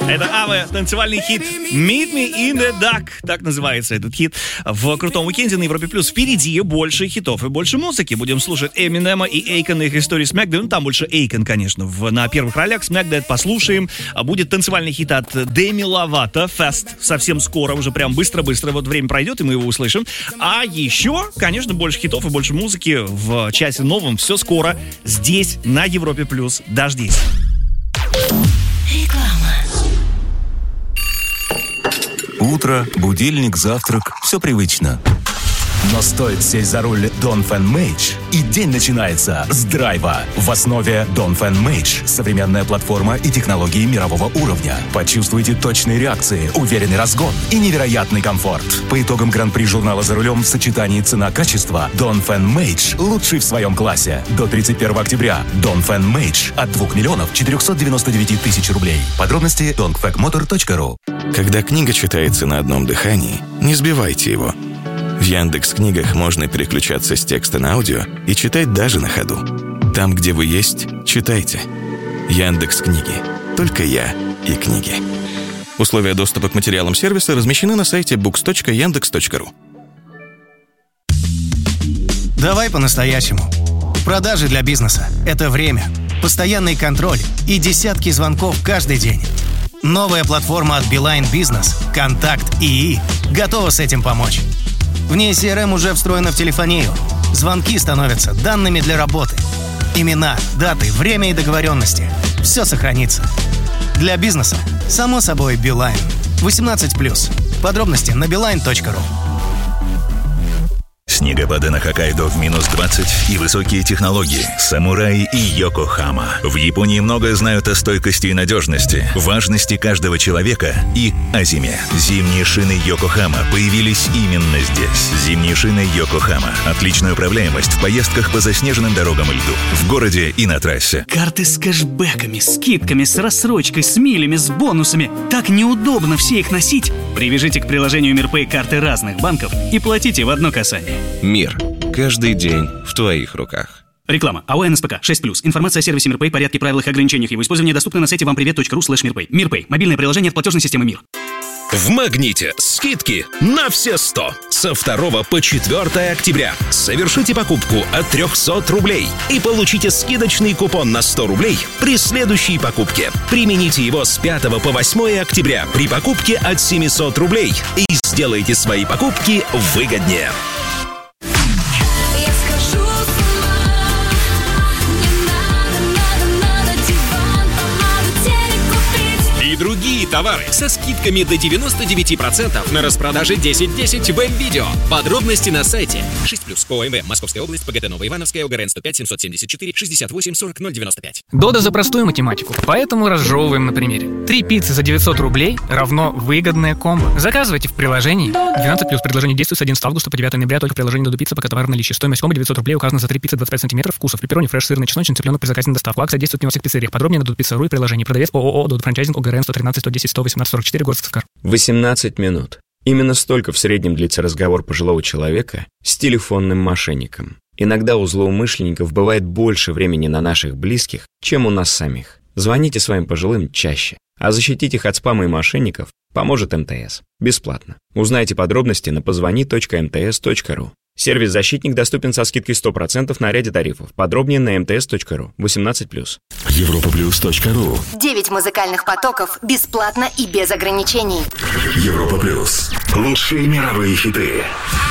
Это Аве, танцевальный хит «Meet Me in the Dark». Так называется этот хит. В крутом уикенде на Европе Плюс впереди больше хитов и больше музыки. Будем слушать Эминема и Эйкона, их истории с Мэг Дэд. Ну, там больше Эйкон, конечно, на первых ролях. С Мэг Дэд послушаем. Будет танцевальный хит от Деми Ловато, Fast. Совсем скоро, уже прям быстро-быстро. Вот время пройдет, и мы его услышим. А еще, конечно, больше хитов и больше музыки в часе новом. Все скоро здесь, на Европе Плюс. Дождись. Утро, будильник, завтрак – все привычно. Но стоит сесть за руль Dongfeng Mage, и день начинается с драйва. В основе Dongfeng Mage – современная платформа и технологии мирового уровня. Почувствуйте точные реакции, уверенный разгон и невероятный комфорт. По итогам гран-при журнала «За рулем» в сочетании цена-качество Dongfeng Mage лучший в своем классе. До 31 октября Dongfeng Mage от 2 миллионов 499 тысяч рублей. Подробности dongfengmotor.ru. Когда книга читается на одном дыхании, не сбивайте его. В Яндекс.Книгах можно переключаться с текста на аудио и читать даже на ходу. Там, где вы есть, читайте. Яндекс.Книги. Только я и книги. Условия доступа к материалам сервиса размещены на сайте books.yandex.ru. Давай по-настоящему. Продажи для бизнеса – это время, постоянный контроль и десятки звонков каждый день. Новая платформа от Beeline Business «Контакт ИИ» готова с этим помочь. В ней CRM уже встроена в телефонию. Звонки становятся данными для работы. Имена, даты, время и договоренности. Все сохранится. Для бизнеса, само собой, Beeline. 18+. Подробности на beeline.ru. Снегопады на Хоккайдо в минус 20 и высокие технологии. Самураи и Йокохама. В Японии много знают о стойкости и надежности, важности каждого человека и о зиме. Зимние шины Йокохама появились именно здесь. Зимние шины Йокохама. Отличная управляемость в поездках по заснеженным дорогам и льду. В городе и на трассе. Карты с кэшбэками, скидками, с рассрочкой, с милями, с бонусами. Так неудобно все их носить. Привяжите к приложению МирПэй карты разных банков и платите в одно касание. Мир. Каждый день в твоих руках. Реклама. АО НСПК 6+. Информация о сервисе МирПэй, порядке, правилах и ограничениях его использования доступна на сайте вампривет.ру/мирпэй. МирПэй. Мобильное приложение от платежной системы МИР. В «Магните» скидки на все 100. Со 2 по 4 октября. Совершите покупку от 300 рублей и получите скидочный купон на 100 рублей при следующей покупке. Примените его с 5 по 8 октября при покупке от 700 рублей и сделайте свои покупки выгоднее. Другие товары со скидками до 99% на распродаже 10-10 в М-Видео. Подробности на сайте 6+. ОМВ. Московская область. ПГТ Новоивановская. ОГРН 105 774 68 40 095. Дода за простую математику, поэтому разжевываем на примере. 3 пиццы за 900 рублей равно выгодное комбо. Заказывайте в приложении. 12+. Предложение действует с 11 августа по 9 ноября только в приложении Додо Пицца, пока товар в наличии. Стоимость комбо 900 рублей указана за 3 пиццы 25 сантиметров вкусов. Пепперони, фреш, сырный, чесночный, цыпленок при заказе на доставку. Акция действует не во всех пиццериях. Подробнее на dodopizza.ru и приложении. Продавец ООО Додо Франчайзинг, ОГРН 113 110 118 44, город Сыскар. 18 минут. Именно столько в среднем длится разговор пожилого человека с телефонным мошенником. Иногда у злоумышленников бывает больше времени на наших близких, чем у нас самих. Звоните своим пожилым чаще. А защитить их от спама и мошенников поможет МТС. Бесплатно. Узнайте подробности на позвони.mts.ru. Сервис «Защитник» доступен со скидкой 100% на ряде тарифов. Подробнее на mts.ru. 18+. Europaplus.ru. 9 музыкальных потоков бесплатно и без ограничений. Европа Плюс. Лучшие мировые хиты.